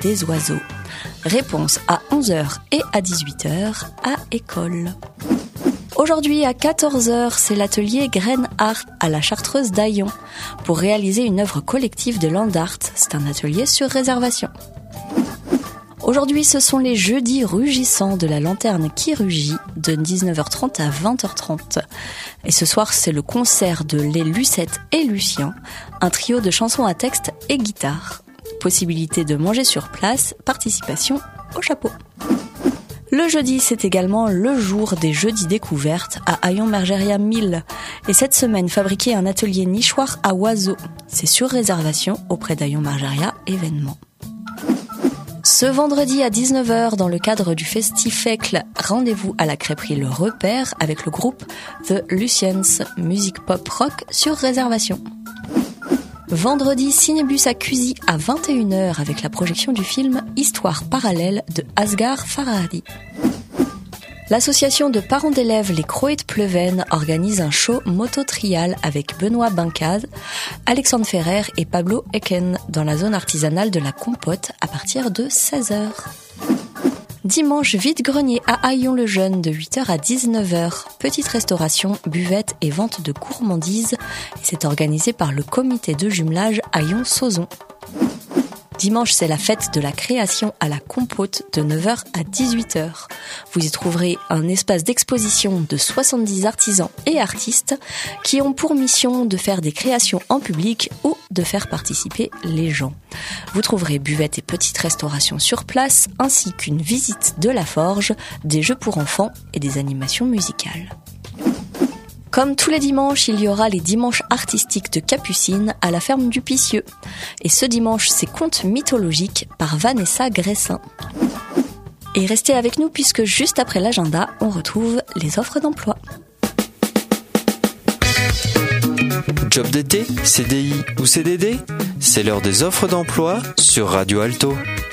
des oiseaux. Réponse à 11h et à 18h à école. Aujourd'hui à 14h, c'est l'atelier Grain Art à la Chartreuse d'Aillon pour réaliser une œuvre collective de land art. C'est un atelier sur réservation. Aujourd'hui, ce sont les jeudis rugissants de la lanterne qui rugit de 19h30 à 20h30. Et ce soir, c'est le concert de Les Lucettes et Lucien, un trio de chansons à texte et guitare. Possibilité de manger sur place, participation au chapeau. Le jeudi, c'est également le jour des jeudis découvertes à Aillon-Margeria 1000. Et cette semaine, fabriquer un atelier nichoir à oiseaux. C'est sur réservation auprès d'Aillon-Margeria événement. Ce vendredi à 19h, dans le cadre du Festifecle, rendez-vous à la crêperie Le Repère avec le groupe The Lucians, musique pop rock sur réservation. Vendredi, Cinébus à Cuisy à 21h avec la projection du film Histoire parallèle de Asghar Farhadi. L'association de parents d'élèves Les Croés de Pleven organise un show moto-trial avec Benoît Bincaz, Alexandre Ferrer et Pablo Eken dans la zone artisanale de la Compote à partir de 16h. Dimanche, vide-grenier à Aillon-le-Jeune de 8h à 19h. Petite restauration, buvette et vente de gourmandises. Et c'est organisé par le comité de jumelage Aillon-Sauzon. Dimanche, c'est la fête de la création à la Compote de 9h à 18h. Vous y trouverez un espace d'exposition de 70 artisans et artistes qui ont pour mission de faire des créations en public ou de faire participer les gens. Vous trouverez buvette et petite restauration sur place, ainsi qu'une visite de la forge, des jeux pour enfants et des animations musicales. Comme tous les dimanches, il y aura les dimanches artistiques de Capucine à la ferme du Picieux. Et ce dimanche, c'est Contes mythologiques par Vanessa Gressin. Et restez avec nous puisque juste après l'agenda, on retrouve les offres d'emploi. Job d'été, CDI ou CDD, c'est l'heure des offres d'emploi sur Radio Alto.